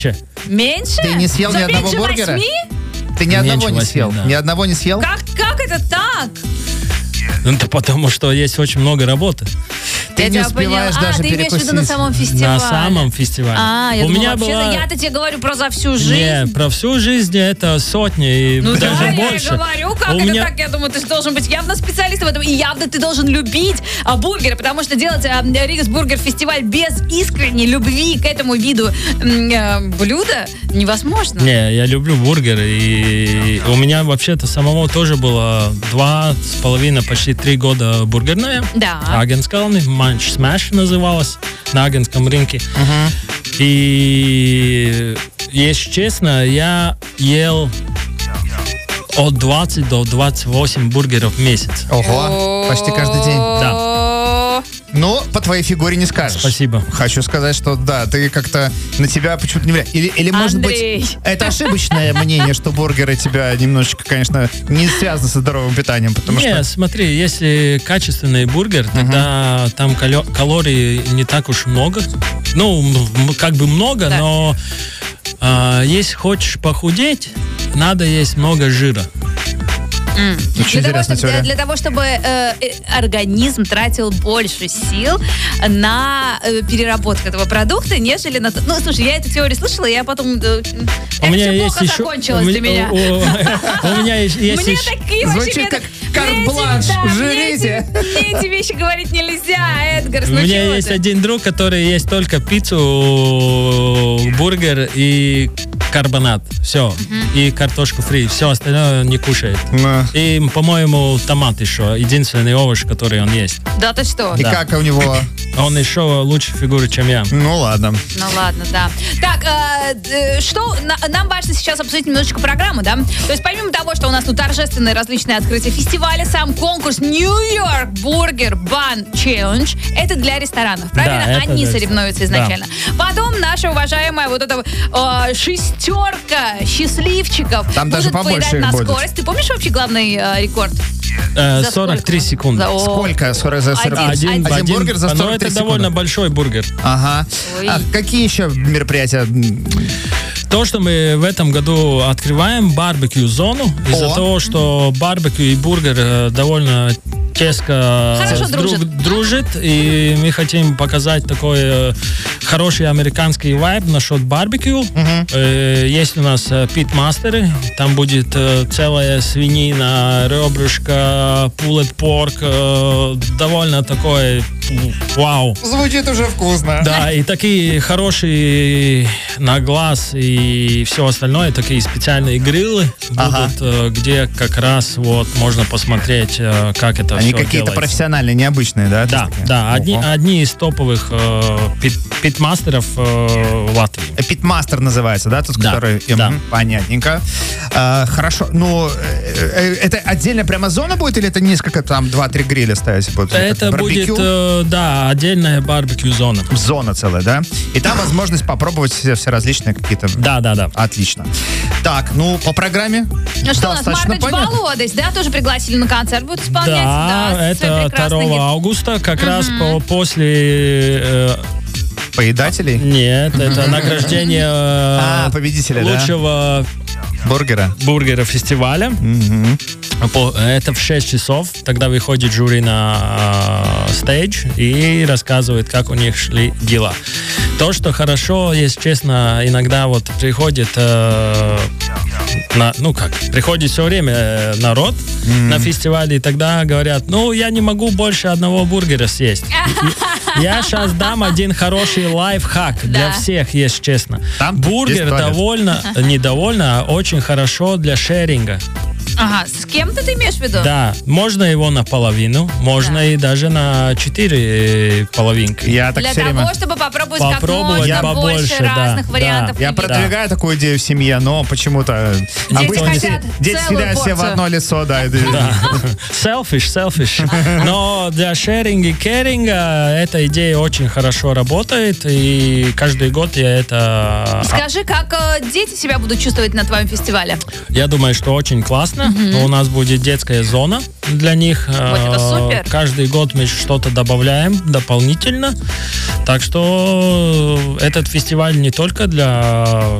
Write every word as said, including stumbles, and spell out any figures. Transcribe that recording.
Меньше? Ты не съел За ни одного меньше бургера? восьми? Ты ни одного Меньше не восьми, съел? да. Ни одного не съел? Как, как это так? Ну, это потому что есть очень много работы. Ты Я не тебя успеваешь поняла. даже А, ты имеешь в виду на перекусить. самом фестивале? На самом фестивале. А, я У думала, меня вообще-то была... я-то тебе говорю про за всю жизнь. Не, про всю жизнь это сотни и Ну даже да, больше. я и говорю, как У это меня- так? Я думаю, ты же должен быть явно специалистом в этом. И явно ты должен любить а, бургеры, потому что делать а, Ригас Бургер Фестиваль без искренней любви к этому виду м, а, блюда невозможно. Не, я люблю бургеры, и у меня вообще-то самого тоже было два с половиной, почти три года бургерная. Да. Агенскалный, Манч Смэш называлась на агентском рынке. И, если честно, я ел от двадцати до двадцати восьми бургеров в месяц. Ого, почти каждый день. Да. Но по твоей фигуре не скажешь. Спасибо. Хочу сказать, что да, ты как-то на тебя почему-то не влияет. Или, или может Андрей. быть, это ошибочное мнение, что бургеры тебя немножечко, конечно, не связаны со здоровым питанием, потому Не, что... смотри, если качественный бургер, тогда там кало- калорий не так уж много. Ну, м- как бы много, Да. но а, если хочешь похудеть, надо есть много жира. Очень Для того, интересная чтобы, теория. для того, чтобы э, э, организм тратил больше сил на э, переработку этого продукта, нежели на... то- Ну, слушай, я эту теорию слышала, и я потом... э, У это меня все есть плохо еще... закончилось у для меня. У, у- у меня есть, есть Мне еще- такие Звучит вообще... как мне карт-бланш. эти- да, мне Жрите. эти- Мне эти вещи говорить нельзя, Эдгар. У Ну меня чего есть ты? один друг, который ест только пиццу, бургер и карбонат. Все. И картошку фри. Все остальное не кушает. Ну, И, по-моему, томат еще. Единственный овощ, который он есть. Да ты что? И Да. как у него... Он еще лучше фигуры, чем я. Ну ладно. Ну ладно, да. Так, э, э, что на- нам важно сейчас обсудить немножечко программу, да? То есть помимо того, что у нас тут торжественные различные открытия фестиваля, сам конкурс New York Burger Bun Challenge, это для ресторанов, правильно? Да, это Они для соревнуются ресторанов. изначально. Потом наша уважаемая вот эта э, шестерка счастливчиков Там даже будут побольше поедать их на будет. скорость. Ты помнишь вообще главный э, рекорд? Э, За сорок три сколько? секунды. За- о, Сколько? сорок за сорок? Один- Один, один- бургер за Но сорок три это секунды. довольно большой бургер. Ага. Ой. А какие еще мероприятия? То, что мы в этом году открываем барбекю-зону, из-за О. того, что барбекю и бургер э, довольно тесно Хорошо с друг- дружат. дружит, и мы хотим показать такой э, хороший американский вайб насчет барбекю. Э, есть у нас э, питмастеры, там будет э, целая свинина, ребрышко, pulled pork, э, довольно такой м, вау. Звучит уже вкусно. Да, и такие хорошие на глаз и все остальное, такие специальные грилы Ага. будут, э, где как раз вот можно посмотреть, э, как это Они все какие-то делается. профессиональные, необычные, да? Да, такие? да, одни, Ого. одни из топовых э, пит- питмастеров э, в Латвии. Питмастер называется, да, тут, Да, который... да. Мгм, понятненько. А, хорошо, ну, э, э, это отдельно прямо зона будет или это несколько, там, два-три гриля ставить будут? Это Как будет, барбекю? э, да, отдельная барбекю-зона. Зона целая, да? И там возможность попробовать все, все различные какие-то... Да, да, да. Отлично. Так, ну, по программе Ну что, у нас достаточно Маргач понятно. Балодес, да, тоже пригласили на концерт, будет исполнять. Да, с своей это прекрасной второго гитарой. августа, как раз по, после... э, Поедателей? нет, это награждение э, А, победителя, да? лучшего Бургера. бургера фестиваля. Мгм. По- Это в шесть часов. Тогда выходит жюри на э, стейдж и рассказывает, как у них шли дела. То, что хорошо, если честно, иногда вот приходит, э, на, ну как, приходит все время э, народ на фестивале, и тогда говорят, ну, я не могу больше одного бургера съесть. И- Я сейчас дам один хороший лайфхак для Да. всех, если честно. Там Бургер есть туалет. довольно, не довольно, а очень хорошо для шеринга. Ага, с кем-то ты имеешь в виду? Да, можно его наполовину, можно Да. и даже на четыре половинки. Я так Для все того, время... чтобы попробовать, Попробовать как можно побольше, больше да, разных да. вариантов. Я прибить. продвигаю такую идею в семье, но почему-то... обычно хотят дети целую съедают все в порцию. одно лицо, да. и- Да. Selfish, selfish. Но для шеринга и керинга эта идея очень хорошо работает, и каждый год я это... Скажи, как э, дети себя будут чувствовать на твоем фестивале? Я думаю, что очень классно. но у нас будет детская зона для них. Вот это супер. Каждый год мы что-то добавляем дополнительно. Так что этот фестиваль не только для